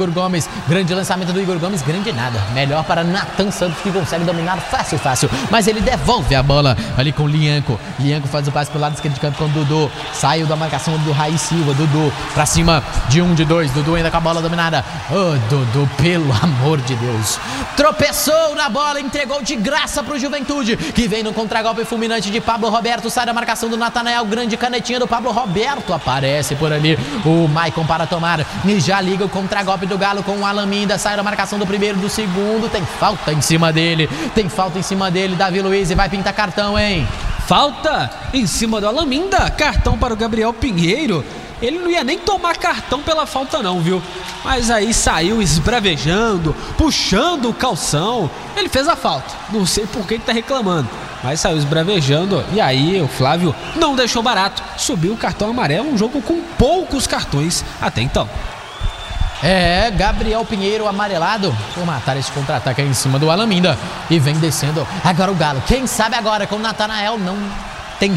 Igor Gomes. Grande lançamento do Igor Gomes, grande nada. Melhor para Nathan Santos, que consegue dominar fácil. Mas ele devolve a bola ali com o Lianco. Lianco faz o passe pelo lado esquerdo de campo com o Dudu. Saiu da marcação do Raí Silva. Dudu pra cima de 1 de 2. Dudu ainda com a bola dominada. Oh, Dudu, pelo amor de Deus. Tropeçou na bola, entregou de graça pro Juventude, que vem no contragolpe fulminante de Pablo Roberto. Sai da marcação do Natanael. Grande canetinha do Pablo Roberto. Aparece por ali o Maicon para tomar. E já liga o contragolpe do Galo com o Alaminda. Sai da marcação do primeiro, do segundo. Tem falta em cima dele. Davi Luiz, e vai pintar cartão, hein? Falta em cima do Alaminda. Cartão para o Gabriel Pinheiro. Ele não ia nem tomar cartão pela falta não, viu? Mas aí saiu esbravejando, puxando o calção. Ele fez a falta. Não sei por que ele tá reclamando, mas saiu esbravejando. E aí o Flávio não deixou barato. Subiu o cartão amarelo. Um jogo com poucos cartões até então. Gabriel Pinheiro amarelado por matar esse contra-ataque aí em cima do Alaminda. E vem descendo agora o Galo. Quem sabe agora com o Natanael? Não tem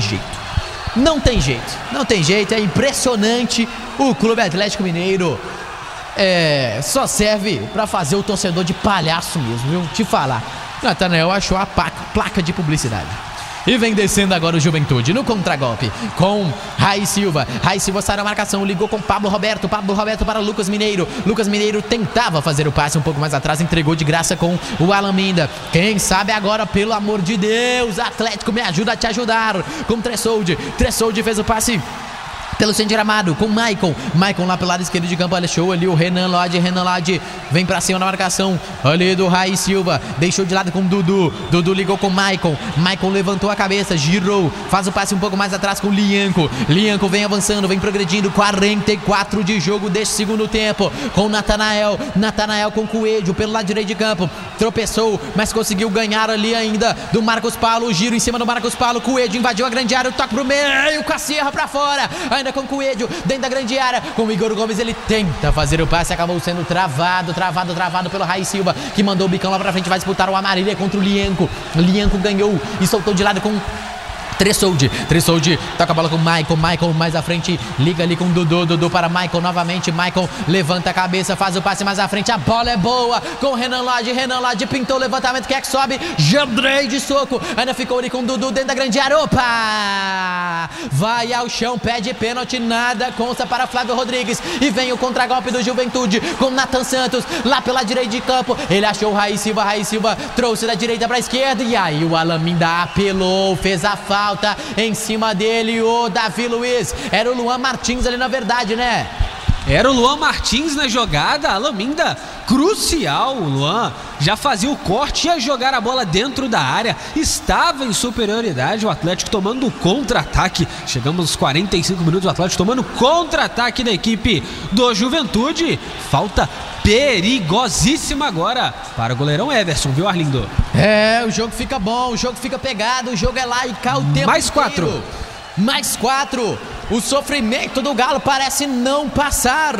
jeito. É impressionante. O Clube Atlético Mineiro só serve pra fazer o torcedor de palhaço mesmo, viu? Te falar. Natanael achou a placa de publicidade. E vem descendo agora o Juventude no contragolpe com Raí Silva. Raí Silva sai da marcação, ligou com Pablo Roberto. Pablo Roberto para Lucas Mineiro. Lucas Mineiro tentava fazer o passe um pouco mais atrás, entregou de graça com o Alaminda. Quem sabe agora, pelo amor de Deus, Atlético, me ajuda a te ajudar. Com Tressoldi. Tressoldi fez o passe pelo centro gramado com Maicon lá pelo lado esquerdo de campo. Deixou ali o Renan Lodge vem pra cima na marcação ali do Raí Silva, deixou de lado com o Dudu ligou com Maicon levantou a cabeça, girou, faz o passe um pouco mais atrás com o Lianco vem avançando, vem progredindo. 44 de jogo deste segundo tempo com o Natanael com Coelho pelo lado direito de campo, tropeçou, mas conseguiu ganhar ali ainda do Marcos Paulo. O giro em cima do Marcos Paulo, Coelho invadiu a grande área, o toque pro meio com a Sierra pra fora, ainda com o Coelho dentro da grande área, com o Igor Gomes. Ele tenta fazer o passe, acabou sendo travado pelo Raí Silva, que mandou o bicão lá pra frente, vai disputar o Amarília contra o Lianco. Lianco ganhou e soltou de lado com Tressoldi toca a bola com Maicon mais à frente, liga ali com Dudu para Maicon novamente. Maicon levanta a cabeça, faz o passe mais à frente, a bola é boa com Renan Lodge pintou o levantamento, quem é que sobe? Jandrei de soco, ainda ficou ali com Dudu dentro da grande área. Opa! Vai ao chão, pede pênalti, nada consta para Flávio Rodrigues. E vem o contragolpe do Juventude com Nathan Santos lá pela direita de campo. Ele achou o Raí Silva trouxe da direita para a esquerda, e aí o Alaminda apelou, fez a falta em cima dele, o Davi Luiz. Era o Luan Martins ali na verdade, né? Era o Luan Martins na jogada. Alaminda crucial. O Luan já fazia o corte, ia jogar a bola dentro da área, estava em superioridade. O Atlético tomando contra-ataque. Chegamos aos 45 minutos, o Atlético tomando contra-ataque da equipe do Juventude. Falta perigosíssima agora para o goleirão Everson, viu, Arlindo? O jogo fica bom, o jogo fica pegado, o jogo é lá e cá o tempo inteiro. Mais 4. O sofrimento do Galo parece não passar.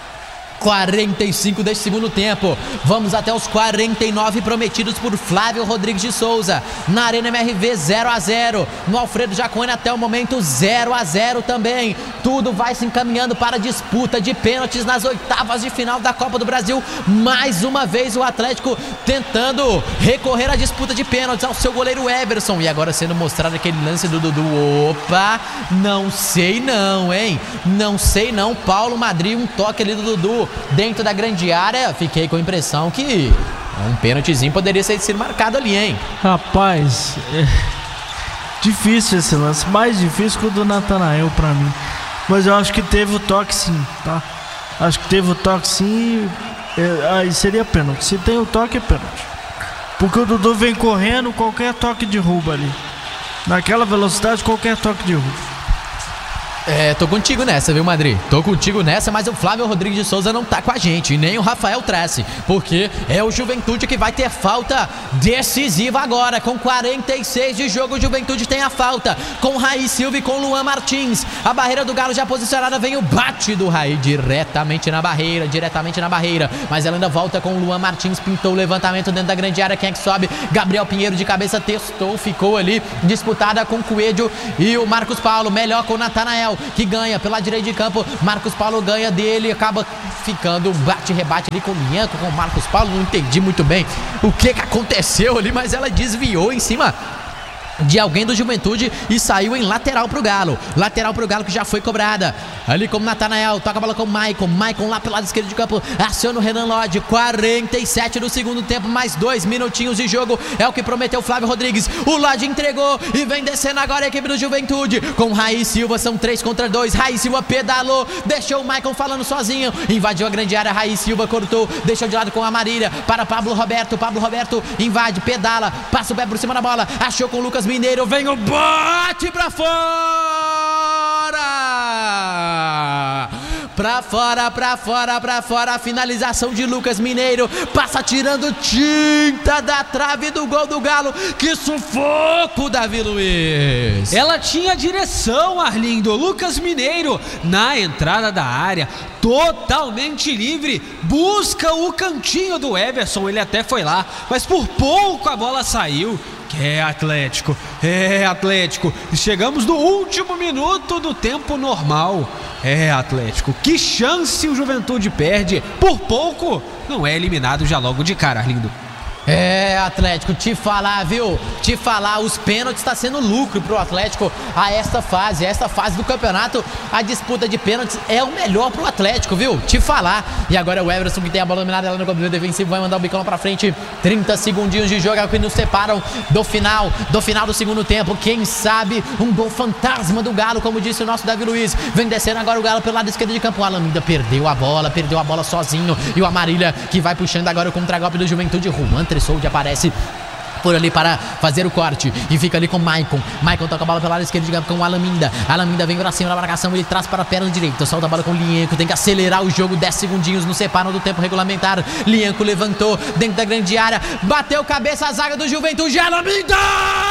45 deste segundo tempo. Vamos até os 49 prometidos por Flávio Rodrigues de Souza. Na Arena MRV 0-0. No Alfredo Jaconi até o momento 0-0 também. Tudo vai se encaminhando para a disputa de pênaltis nas oitavas de final da Copa do Brasil. Mais uma vez o Atlético tentando recorrer à disputa de pênaltis ao seu goleiro Everson. E agora sendo mostrado aquele lance do Dudu. Opa, não sei não, hein? Não sei não. Paulo Madrid, um toque ali do Dudu dentro da grande área. Fiquei com a impressão que um pênaltizinho poderia ser marcado ali, hein? Rapaz, difícil esse lance, mais difícil que o do Natanael pra mim. Mas eu acho que teve o toque sim, tá? Acho que teve o toque sim. Aí seria pênalti. Se tem o toque, é pênalti. Porque o Dudu vem correndo, qualquer toque derruba ali. Naquela velocidade, qualquer toque derruba. Tô contigo nessa, viu, Madrid? Tô contigo nessa, mas o Flávio Rodrigues de Souza não tá com a gente, e nem o Rafael Trace, porque é o Juventude que vai ter falta decisiva agora. Com 46 de jogo, o Juventude tem a falta com Raí Silva e com Luan Martins. A barreira do Galo já posicionada, vem o bate do Raí diretamente na barreira, mas ela ainda volta com o Luan Martins, pintou o levantamento dentro da grande área. Quem é que sobe? Gabriel Pinheiro de cabeça testou, ficou ali disputada com o Coelho e o Marcos Paulo, melhor com o Natanael. Natanael, que ganha pela direita de campo. Marcos Paulo ganha dele, acaba ficando bate-rebate ali com o Lianco, com o Marcos Paulo. Não entendi muito bem o que aconteceu ali, mas ela desviou em cima de alguém do Juventude e saiu em lateral pro Galo. Lateral pro Galo que já foi cobrada. Ali como Natanael, toca a bola com o Maicon lá pelo lado esquerdo de campo, aciona o Renan Lodge. 47 do segundo tempo, mais 2 minutinhos de jogo. É o que prometeu Flávio Rodrigues. O Lodge entregou e vem descendo agora a equipe do Juventude com Raí Silva, são 3 contra 2. Raí Silva pedalou, deixou o Maicon falando sozinho, invadiu a grande área. Raí Silva cortou, deixou de lado com a Marília para Pablo Roberto. Pablo Roberto invade, pedala, passa o pé por cima da bola, achou com o Lucas Mineiro, vem o bote pra fora! Pra fora, a finalização de Lucas Mineiro, passa tirando tinta da trave do gol do Galo. Que sufoco, Davi Luiz! Ela tinha direção, Arlindo. Lucas Mineiro na entrada da área, totalmente livre, busca o cantinho do Everson, ele até foi lá, mas por pouco a bola saiu. É Atlético. Chegamos no último minuto do tempo normal. É Atlético. Que chance o Juventude perde. Por pouco não é eliminado já logo de cara, Arlindo. É, Atlético, te falar, viu? Te falar, os pênaltis está sendo lucro pro Atlético a esta fase do campeonato. A disputa de pênaltis é o melhor pro Atlético, viu? Te falar. E agora é o Everson que tem a bola dominada, ela no campo defensivo, vai mandar o bicão lá pra frente. 30 segundinhos de jogo é o que nos separam do final do segundo tempo. Quem sabe um gol fantasma do Galo, como disse o nosso Davi Luiz. Vem descendo agora o Galo pelo lado esquerdo de campo. O Alameda perdeu a bola sozinho. E o Amarília que vai puxando agora o contragolpe do Juventude. Juan Tressoldi aparece por ali para fazer o corte e fica ali com o Maicon toca a bola pela área esquerda de campo com o Alameda vem pra cima da marcação, ele traz para a perna direita, solta a bola com o Lienco, tem que acelerar o jogo, 10 segundinhos nos separam do tempo regulamentar. Lienco levantou dentro da grande área, bateu cabeça a zaga do Juventude, Alameda!